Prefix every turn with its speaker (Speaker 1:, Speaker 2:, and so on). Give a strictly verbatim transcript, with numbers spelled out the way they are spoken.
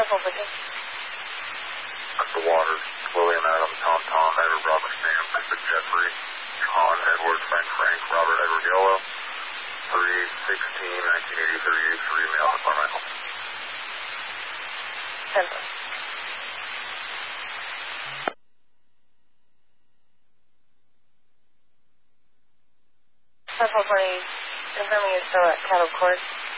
Speaker 1: four fifteen.
Speaker 2: The Waters, William Adam, Tom Tom, Edward Robert Sam, Pacific Jeffrey, John Edward, Frank Frank, Robert Edward Yellow, three sixteen nineteen eighty-three, three mail to Carmichael.
Speaker 1: ten four. ten four twenty, confirming you're still at Cattle Court.